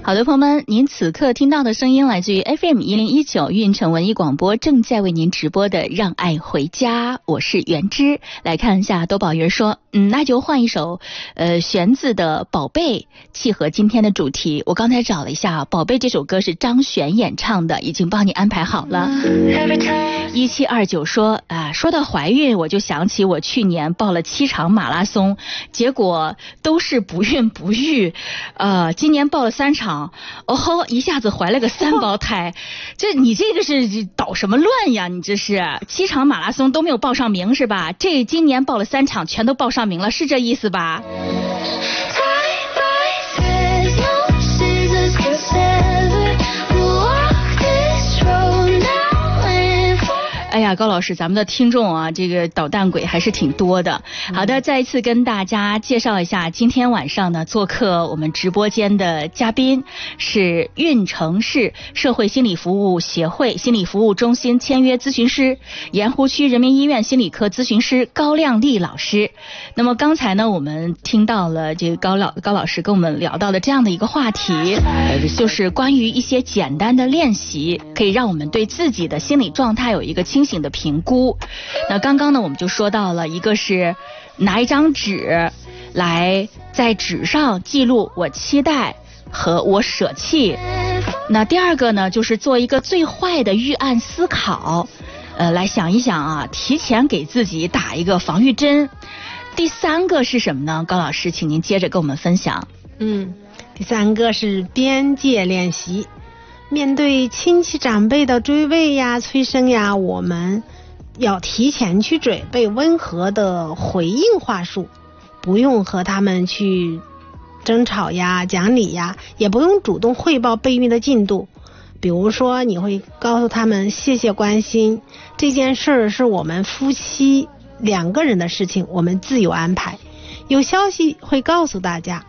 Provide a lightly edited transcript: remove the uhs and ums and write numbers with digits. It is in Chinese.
好的，朋友们，您此刻听到的声音来自于 FM1019 运城文艺广播，正在为您直播的《让爱回家》，我是元之。来看一下多宝云说，那就换一首弦子的《宝贝》，契合今天的主题。我刚才找了一下，《宝贝》这首歌是张悬演唱的，已经帮你安排好了。1729说说到怀孕，我就想起我去年报了7场马拉松，结果都是不孕不育，今年报了3场，一下子怀了个3胞胎，你这个是捣什么乱呀？你这是7场马拉松都没有报上名是吧？这今年报了3场全都报上名了，是这意思吧？哎呀，高老师，咱们的听众啊，这个捣蛋鬼还是挺多的。好的，再一次跟大家介绍一下，今天晚上呢，做客我们直播间的嘉宾是运城市社会心理服务协会心理服务中心签约咨询师、盐湖区人民医院心理科咨询师高亮丽老师。那么刚才呢，我们听到了这个高老师跟我们聊到的这样的一个话题，就是关于一些简单的练习，可以让我们对自己的心理状态有一个清醒的评估。那刚刚呢，我们就说到了，一个是拿一张纸来在纸上记录我期待和我舍弃。那第二个呢，就是做一个最坏的预案思考，来想一想啊，提前给自己打一个防御针。第三个是什么呢？高老师，请您接着跟我们分享。 第三个是边界练习。面对亲戚长辈的追问呀、催生呀，我们要提前去准备温和的回应话术，不用和他们去争吵呀、讲理呀，也不用主动汇报备孕的进度。比如说，你会告诉他们谢谢关心，这件事是我们夫妻2个人的事情，我们自有安排。有消息会告诉大家，